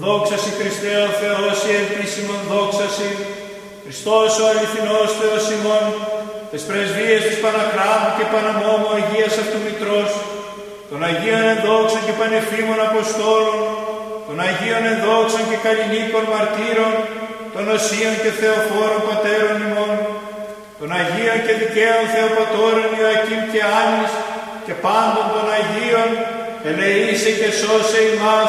Δόξαση Χριστέ ο Θεός, η επίσημον δόξαση, Χριστός ο αληθινός Θεός ημών, τες πρεσβείες της Παναχράμου και Παναμόμου Αγίας αυτού Μητρός, των Αγίων ενδόξων και πανεφήμων Αποστόλων, των Αγίων ενδόξων και καλλινίκων μαρτύρων, των Οσίων και Θεοφόρων Πατέρων ημών, των Αγίων και δικαίων Θεοπατώρων Ιωακήμ και Άννης και πάντων των Αγίων, ελεήσε και σώσε ημάς